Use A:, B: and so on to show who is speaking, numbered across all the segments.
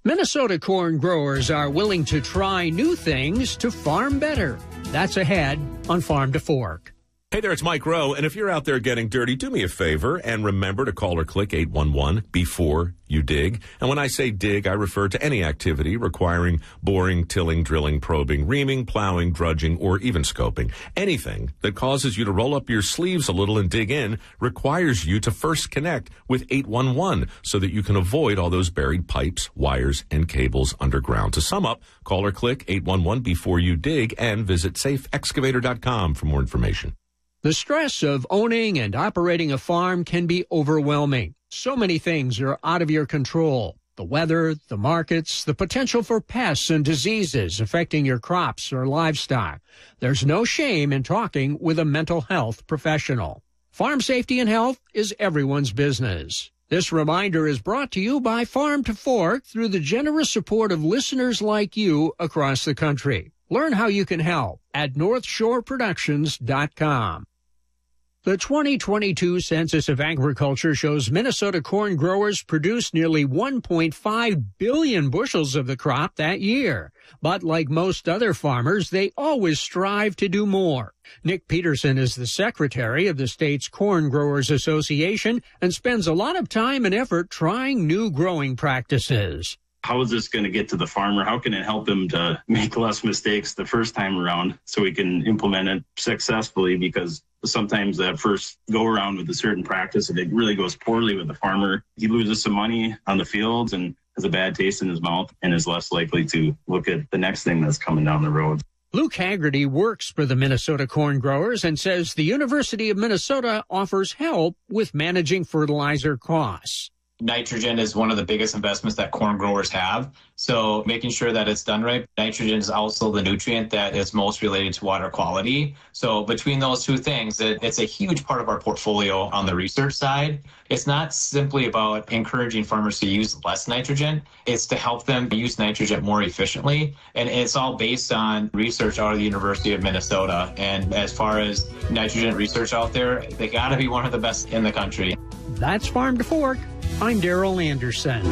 A: Minnesota corn growers are willing to try new things to farm better. That's ahead on Farm to Fork.
B: Hey there, it's Mike Rowe, and if you're out there getting dirty, do me a favor and remember to call or click 811 before you dig. And when I say dig, I refer to any activity requiring boring, tilling, drilling, probing, reaming, plowing, drudging, or even scoping. Anything that causes you to roll up your sleeves a little and dig in requires you to first connect with 811 so that you can avoid all those buried pipes, wires, and cables underground. To sum up, call or click 811 before you dig and visit safeexcavator.com for more information.
A: The stress of owning and operating a farm can be overwhelming. So many things are out of your control. The weather, the markets, the potential for pests and diseases affecting your crops or livestock. There's no shame in talking with a mental health professional. Farm safety and health is everyone's business. This reminder is brought to you by Farm to Fork through the generous support of listeners like you across the country. Learn how you can help at NorthshoreProductions.com. The 2022 Census of Agriculture shows Minnesota corn growers produced nearly 1.5 billion bushels of the crop that year. But like most other farmers, they always strive to do more. Nick Peterson is the secretary of the state's Corn Growers Association and spends a lot of time and effort trying new growing practices.
C: How is this going to get to the farmer? How can it help him to make less mistakes the first time around so we can implement it successfully? Because sometimes that first go around with a certain practice, if it really goes poorly with the farmer, he loses some money on the fields and has a bad taste in his mouth and is less likely to look at the next thing that's coming down the road.
A: Luke Haggerty works for the Minnesota corn growers and says the University of Minnesota offers help with managing fertilizer costs.
D: Nitrogen is one of the biggest investments that corn growers have. So making sure that it's done right. Nitrogen is also the nutrient that is most related to water quality. So between those two things, it's a huge part of our portfolio on the research side. It's not simply about encouraging farmers to use less nitrogen. It's to help them use nitrogen more efficiently. And it's all based on research out of the University of Minnesota. And as far as nitrogen research out there, they got to be one of the best in the country.
A: That's Farm to Fork. I'm Daryl Anderson.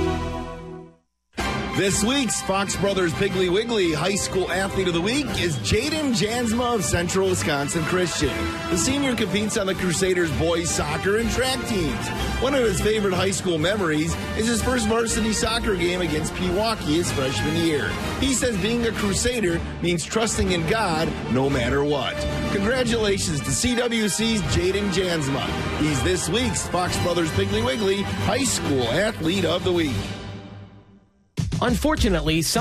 E: This week's Fox Brothers Piggly Wiggly High School Athlete of the Week is Jaden Jansma of Central Wisconsin Christian. The senior competes on the Crusaders boys soccer and track teams. One of his favorite high school memories is his first varsity soccer game against Pewaukee his freshman year. He says being a Crusader means trusting in God no matter what. Congratulations to CWC's Jaden Jansma. He's this week's Fox Brothers Piggly Wiggly High School Athlete of the Week.
F: Unfortunately, some